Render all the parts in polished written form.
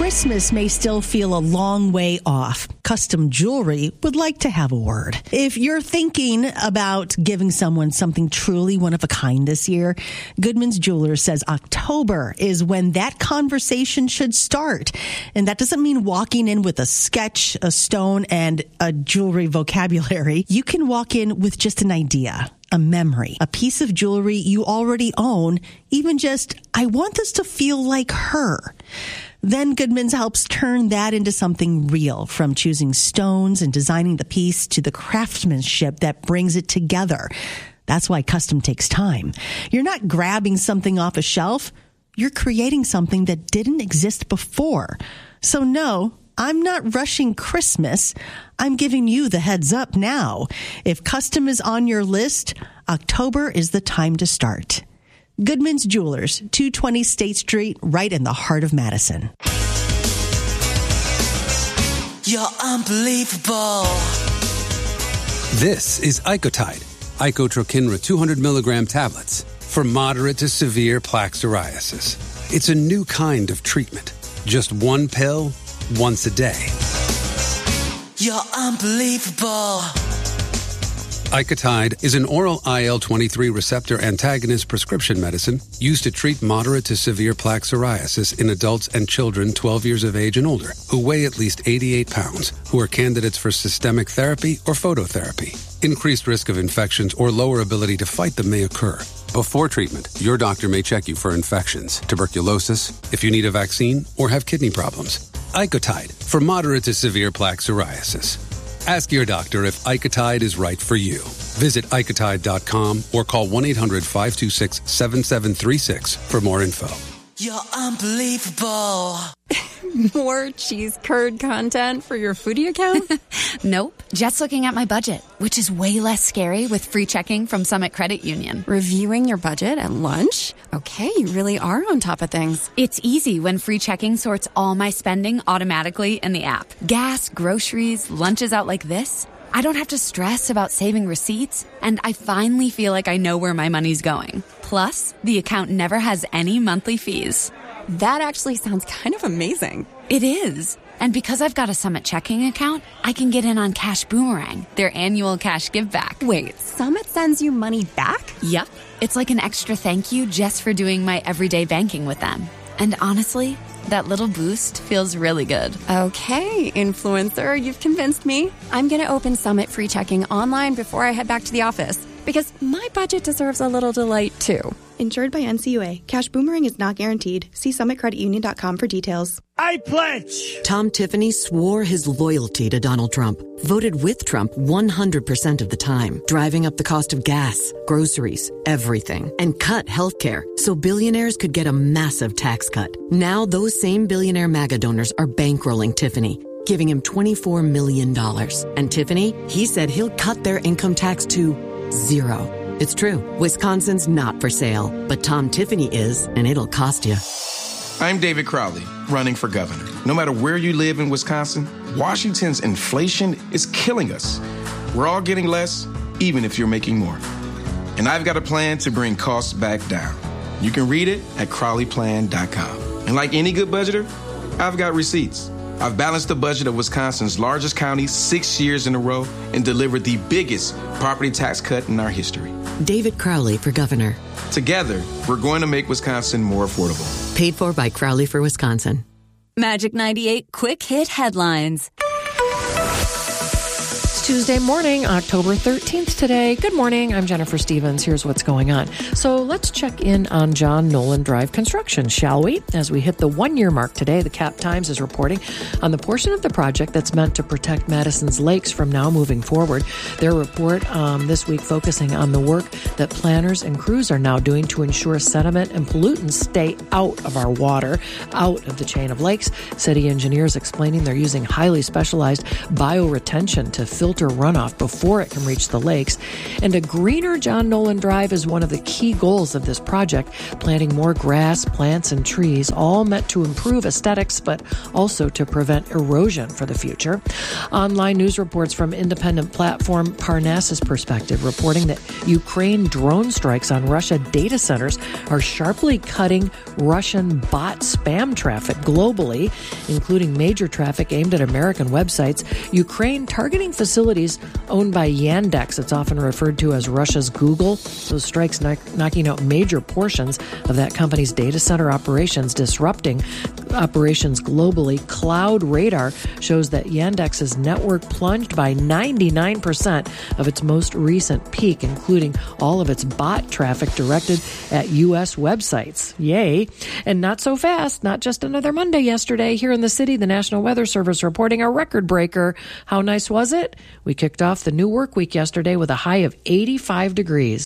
Christmas may still feel a long way off, Custom Jewelry would like to have a word. If you're thinking about giving someone something truly one of a kind this year, Goodman's Jewelers says October is when that conversation should start. And that doesn't mean walking in with a sketch, a stone, and a jewelry vocabulary. You can walk in with just an idea, a memory, a piece of jewelry you already own, even just, I want this to feel like her. Then Goodman's helps turn that into something real, from choosing stones and designing the piece to the craftsmanship that brings it together. That's why custom takes time. You're not grabbing something off a shelf. You're creating something that didn't exist before. So no, I'm not rushing Christmas. I'm giving you the heads up now. If custom is on your list, October is the time to start. Goodman's Jewelers, 220 State Street, right in the heart of Madison. You're unbelievable. This is Icotide, Icotrokinra 200 milligram tablets for moderate to severe plaque psoriasis. It's a new kind of treatment. Just one pill, once a day. You're unbelievable. Icotide is an oral IL-23 receptor antagonist prescription medicine used to treat moderate to severe plaque psoriasis in adults and children 12 years of age and older who weigh at least 88 pounds, who are candidates for systemic therapy or phototherapy. Increased risk of infections or lower ability to fight them may occur. Before treatment, your doctor may check you for infections, tuberculosis, if you need a vaccine, or have kidney problems. Icotide for moderate to severe plaque psoriasis. Ask your doctor if Icotide is right for you. Visit Icotide.com or call 1-800-526-7736 for more info. You're unbelievable. More cheese curd content for your foodie account? Nope. Just looking at my budget, which is way less scary with free checking from Summit Credit Union. Reviewing your budget at lunch? Okay, you really are on top of things. It's easy when free checking sorts all my spending automatically in the app. Gas, groceries, lunches out like this. I don't have to stress about saving receipts, and I finally feel like I know where my money's going. Plus, the account never has any monthly fees. That actually sounds kind of amazing. It is. And because I've got a Summit checking account, I can get in on Cash Boomerang, their annual cash give back. Wait, Summit sends you money back? Yep. It's like an extra thank you just for doing my everyday banking with them. And honestly, that little boost feels really good. Okay, influencer, you've convinced me. I'm going to open Summit free checking online before I head back to the office, because my budget deserves a little delight too. Insured by NCUA. Cash Boomerang is not guaranteed. See summitcreditunion.com for details. I pledge! Tom Tiffany swore his loyalty to Donald Trump, voted with Trump 100% of the time, driving up the cost of gas, groceries, everything, and cut healthcare so billionaires could get a massive tax cut. Now those same billionaire MAGA donors are bankrolling Tiffany, giving him $24 million. And Tiffany, he said he'll cut their income tax to $0. It's true. Wisconsin's not for sale, but Tom Tiffany is, and it'll cost you. I'm David Crowley, running for governor. No matter where you live in Wisconsin, Washington's inflation is killing us. We're all getting less, even if you're making more. And I've got a plan to bring costs back down. You can read it at CrowleyPlan.com. And like any good budgeter, I've got receipts. I've balanced the budget of Wisconsin's largest county 6 years in a row and delivered the biggest property tax cut in our history. David Crowley for governor. Together, we're going to make Wisconsin more affordable. Paid for by Crowley for Wisconsin. Magic 98 Quick Hit Headlines. Tuesday morning, October 13th today. Good morning. I'm Jennifer Stevens. Here's what's going on. So let's check in on John Nolan Drive construction, shall we? As we hit the 1-year mark today, the Cap Times is reporting on the portion of the project that's meant to protect Madison's lakes from now moving forward. Their report this week focusing on the work that planners and crews are now doing to ensure sediment and pollutants stay out of our water, out of the chain of lakes. City engineers explaining they're using highly specialized bioretention to filter filter runoff before it can reach the lakes. And a greener John Nolan Drive is one of the key goals of this project, planting more grass, plants, and trees, all meant to improve aesthetics, but also to prevent erosion for the future. Online news reports from independent platform Parnassus Perspective reporting that Ukraine drone strikes on Russia data centers are sharply cutting Russian bot spam traffic globally, including major traffic aimed at American websites. Ukraine targeting facilities owned by Yandex. It's often referred to as Russia's Google. Those strikes knocking out major portions of that company's data center operations, disrupting operations globally. Cloud Radar shows that Yandex's network plunged by 99% of its most recent peak, including all of its bot traffic directed at U.S. websites. Yay. And not so fast. Not just another Monday yesterday. Here in the city, the National Weather Service reporting a record breaker. How nice was it? We kicked off the new work week yesterday with a high of 85 degrees.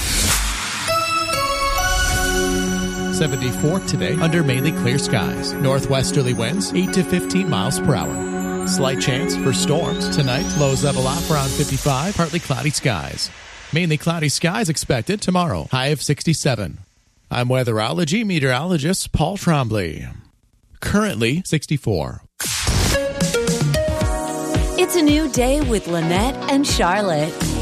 74 today under mainly clear skies. Northwesterly winds 8 to 15 miles per hour. Slight chance for storms. Tonight, lows level off around 55, partly cloudy skies. Mainly cloudy skies expected tomorrow. High of 67. I'm weatherology meteorologist Paul Trombley. Currently 64. It's a new day with Lynette and Charlotte.